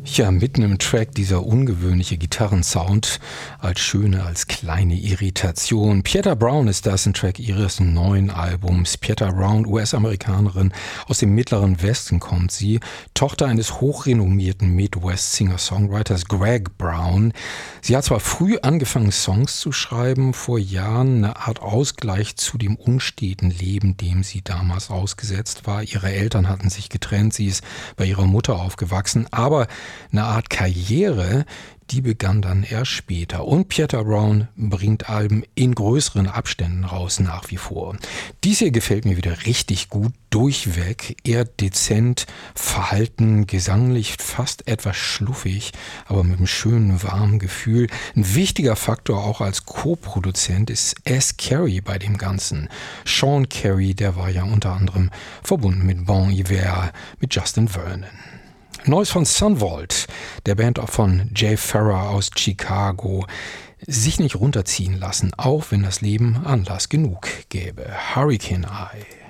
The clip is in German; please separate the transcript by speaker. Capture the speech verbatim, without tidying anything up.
Speaker 1: Ja, mitten im Track dieser ungewöhnliche Gitarrensound als schöne, als kleine Irritation. Pieta Brown ist das, ein Track ihres neuen Albums. Pieta Brown, U S-Amerikanerin, aus dem Mittleren Westen kommt sie, Tochter eines hochrenommierten Midwest-Singer-Songwriters Greg Brown. Sie hat zwar früh angefangen, Songs zu schreiben, vor Jahren eine Art Ausgleich zu dem unsteten Leben, dem sie damals ausgesetzt war. Ihre Eltern hatten sich getrennt, sie ist bei ihrer Mutter aufgewachsen, aber eine Art Karriere, die begann dann erst später. Und Pieta Brown bringt Alben in größeren Abständen raus, nach wie vor. Dies hier gefällt mir wieder richtig gut, durchweg, eher dezent, verhalten, gesanglich fast etwas schluffig, aber mit einem schönen, warmen Gefühl. Ein wichtiger Faktor auch als Co-Produzent ist S. Carey bei dem Ganzen. Sean Carey, der war ja unter anderem verbunden mit Bon Iver, mit Justin Vernon. Neues von Sunvault, der Band auch von Jay Farrar aus Chicago. Sich nicht runterziehen lassen, auch wenn das Leben Anlass genug gäbe. Hurricane Eye.